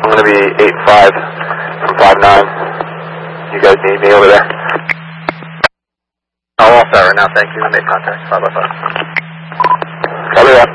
I'm going to be 8-5 from 5-9. You guys need me over there? Oh, all set right now, thank you. I made contact, 5-5. Copy that.